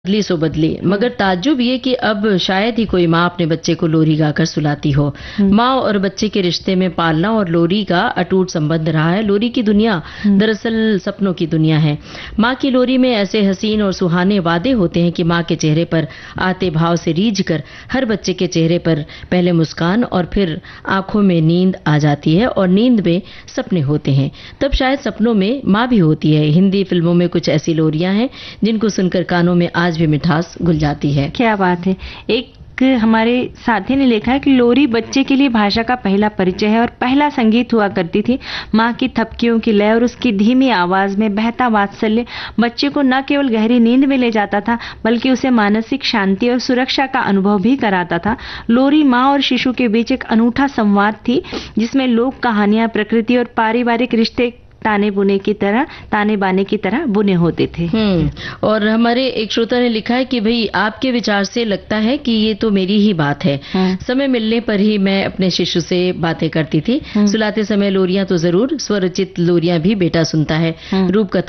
बदली सो बदली, मगर ताज्जुब ये कि अब शायद ही कोई माँ अपने बच्चे को लोरी गाकर सुलाती हो। माँ और बच्चे के रिश्ते में पालना और लोरी का अटूट संबंध रहा है। लोरी की दुनिया दरअसल सपनों की दुनिया है। माँ की लोरी में ऐसे हसीन और सुहाने वादे होते हैं कि माँ के चेहरे पर आते भाव से रीझ कर हर बच्चे के चेहरे पर पहले मुस्कान और फिर आंखों में नींद आ जाती है और नींद में सपने होते हैं। तब शायद सपनों में माँ भी होती है। हिंदी फिल्मों में कुछ ऐसी लोरियां हैं जिनको सुनकर कानों में आज भी मिठास घुल जाती है। क्या बात है। एक हमारे साथी ने लिखा है कि लोरी बच्चे के लिए भाषा का पहला परिचय है और पहला संगीत हुआ करती थी। माँ की थपकियों की लय और उसकी धीमी आवाज में बहता वात्सल्य बच्चे को न केवल गहरी नींद में ले जाता था बल्कि उसे मानसिक शांति और सुरक्षा का अनुभव भी कराता था। लोरी माँ और शिशु के बीच एक अनूठा संवाद थी जिसमें लोक कहानियां, प्रकृति और पारिवारिक रिश्ते ताने बाने की तरह बुने होते थे। और हमारे एक श्रोता ने लिखा है कि भाई आपके विचार से लगता है कि ये तो मेरी ही बात है। समय मिलने पर ही मैं अपने शिशु से बातें करती थी। सुलाते समय लोरियां तो जरूर, स्वरचित लोरियां भी बेटा सुनता है। रूप कथा